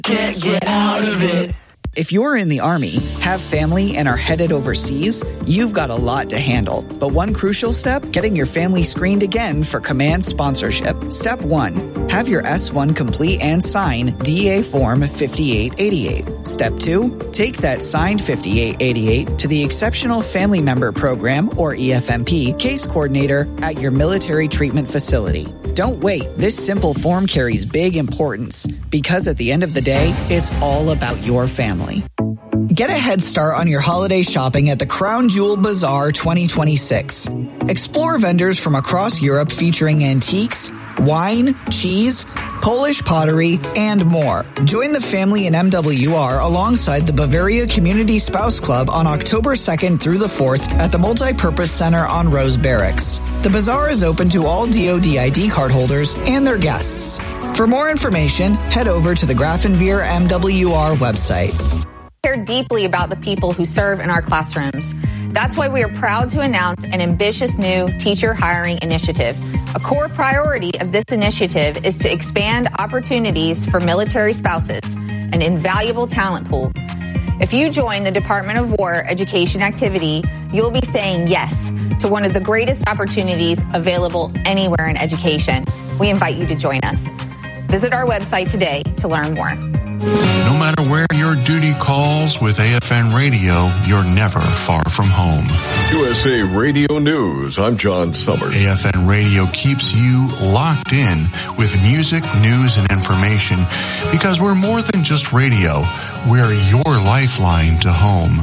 Can't get out of it. If you're in the Army, have family, and are headed overseas, you've got a lot to handle. But one crucial step, getting your family screened again for command sponsorship. Step 1, have your S1 complete and sign DA Form 5888. Step 2, take that signed 5888 to the Exceptional Family Member Program, or EFMP, case coordinator at your military treatment facility. Don't wait. This simple form carries big importance because at the end of the day, it's all about your family. Get a head start on your holiday shopping at the Crown Jewel Bazaar 2026. Explore vendors from across Europe featuring antiques, wine, cheese, Polish pottery, and more. Join the family in MWR alongside the Bavaria Community Spouse Club on October 2nd through the 4th at the Multipurpose Center on Rose Barracks. The bazaar is open to all DoD ID card holders and their guests. For more information, head over to the Grafenveer MWR website. We care deeply about the people who serve in our classrooms. That's why we are proud to announce an ambitious new teacher hiring initiative. A core priority of this initiative is to expand opportunities for military spouses, an invaluable talent pool. If you join the Department of War education activity, you'll be saying yes to one of the greatest opportunities available anywhere in education. We invite you to join us. Visit our website today to learn more. No matter where your duty calls with AFN Radio, you're never far from home. USA Radio News, I'm John Summers. AFN Radio keeps you locked in with music, news, and information because we're more than just radio. We're your lifeline to home.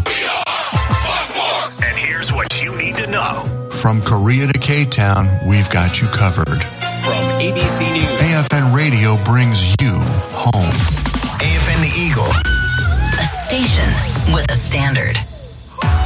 And here's what you need to know. From Korea to K-Town, we've got you covered. From ABC News, AFN Radio brings you home. AFN The Eagle. A station with a standard.